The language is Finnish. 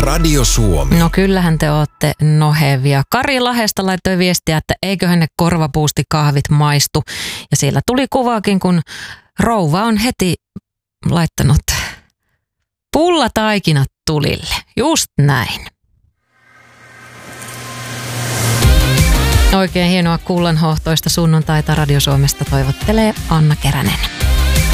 Radio Suomi. No kyllähän te ootte nohevia. Kari Lahdesta laittoi viestiä, että eiköhän ne korvapuustikahvit maistu. Ja siellä tuli kuvaakin, kun rouva on heti laittanut pullataikinat tulille. Just näin. Oikein hienoa kullanhohtoista sunnuntaita Radio Suomesta toivottelee Anna Keränen.